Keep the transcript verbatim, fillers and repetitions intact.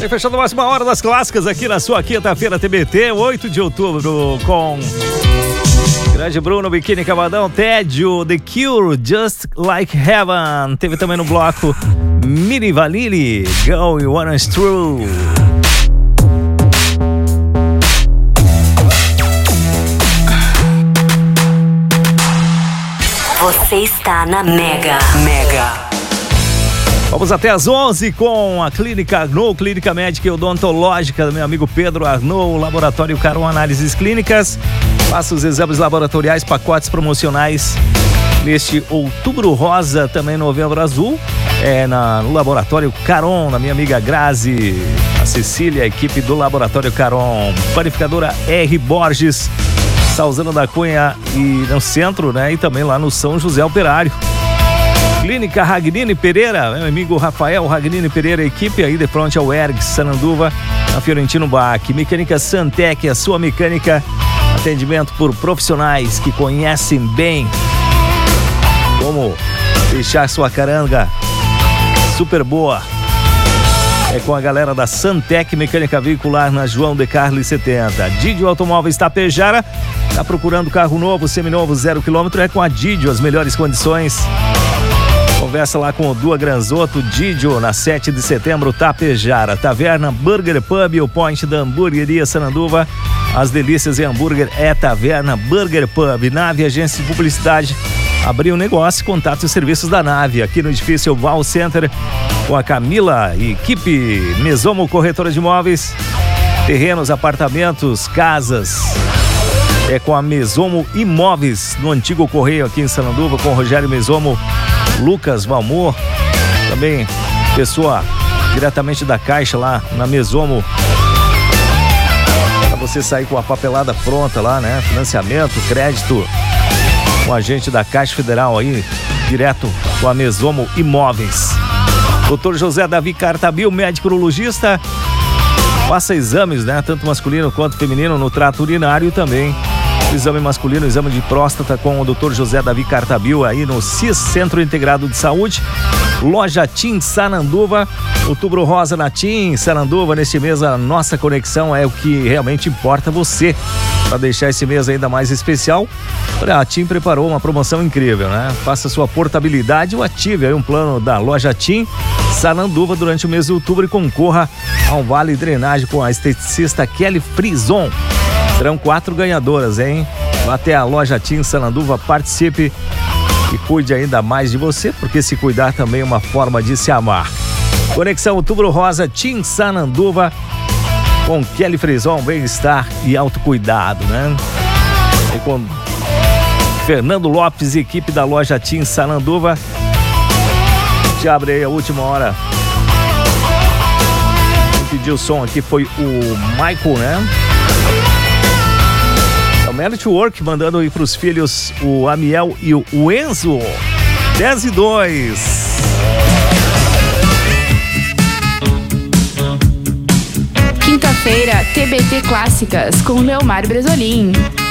Bem, fechando mais uma hora das clássicas aqui na sua quinta-feira T B T, oito de outubro, com grande Bruno, Biquíni Cavadão, Tédio, The Cure, Just Like Heaven. Teve também no bloco Milli Vanilli, Go You Wanna True. Você está na Mega. Mega. Vamos até às onze com a Clínica Arnaud, Clínica Médica e Odontológica do meu amigo Pedro Arnaud, Laboratório Caron Análises Clínicas. Faça os exames laboratoriais, pacotes promocionais neste Outubro Rosa, também Novembro Azul, é na, no Laboratório Caron, na minha amiga Grazi, a Cecília, a equipe do Laboratório Caron. Panificadora R. Borges, Salzano da Cunha e no centro, né? E também lá no São José Operário. Clínica Ragnini Pereira, meu amigo Rafael Ragnini Pereira, equipe aí de frente ao Ergs, Sananduva, na Fiorentino Bach. Mecânica Santec, a sua mecânica, atendimento por profissionais que conhecem bem como deixar sua caranga super boa. É com a galera da Santec Mecânica Veicular na João de Carli setenta. Didio Automóveis Tapejara, tá procurando carro novo, seminovo, zero quilômetro, é com a Didio, as melhores condições. Conversa lá com o Dua Granzotto, Didio, na sete de setembro, Tapejara. Taverna Burger Pub, o point da hamburgueria Sananduva. As delícias em hambúrguer é Taverna Burger Pub. Nave, agência de publicidade, abriu um negócio, contato e serviços da Nave. Aqui no edifício Val Center, com a Camila e equipe Mesomo Corretora de Imóveis. Terrenos, apartamentos, casas. É com a Mesomo Imóveis, no antigo Correio aqui em Sananduva, com o Rogério Mesomo, Lucas Valmor, também pessoa diretamente da Caixa lá na Mesomo, para você sair com a papelada pronta lá, né? Financiamento, crédito, com a gente da Caixa Federal aí, direto com a Mesomo Imóveis. doutor José Davi Cartabil, médico urologista, faça exames, né? Tanto masculino quanto feminino no trato urinário também. O exame masculino, o exame de próstata com o doutor José Davi Cartabil aí no C I S, Centro Integrado de Saúde. Loja TIM Sananduva, Outubro Rosa na TIM Sananduva. Neste mês a nossa conexão é o que realmente importa você. Para deixar esse mês ainda mais especial, a TIM preparou uma promoção incrível, né? Faça sua portabilidade ou ative aí um plano da Loja TIM Sananduva durante o mês de outubro e concorra a um vale drenagem com a esteticista Kelly Frison. Serão quatro ganhadoras, hein? Vá até a Loja TIM Sananduva, participe e cuide ainda mais de você, porque se cuidar também é uma forma de se amar. Conexão Outubro Rosa, TIM Sananduva, com Kelly Frison, bem-estar e autocuidado, né? E com Fernando Lopes e equipe da Loja TIM Sananduva. A gente abre aí a última hora. Quem pediu o som aqui foi o Michael, né? Man at Work, mandando aí pros filhos o Amiel e o Enzo. dez e dois. Quinta-feira, T B T Clássicas com Leomar Bresolim.